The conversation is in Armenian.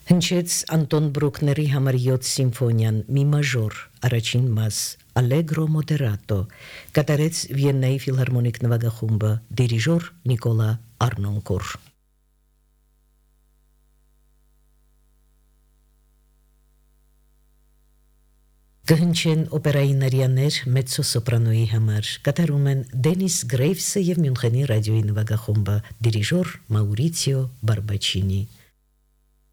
Հնչեց Անտոն Բրուկների համար 7 սիմֆոնիան մի մաժոր, առաջին մաս, Allegro moderato, կատարեց Վիեննայի ֆիլհարմոնիկ նվագախումբը, դիրիժոր Նիկոլա Արնոնկոր։ Կհնչեն օպերայի նարյաներ մեծո սոպրանոյի համար, կատարում են Դենիս Գրեյվսը և Մյունխենի ռադիոյի նվագախումբը, դիրիժոր Մաուրիցիո Բարբաչինի։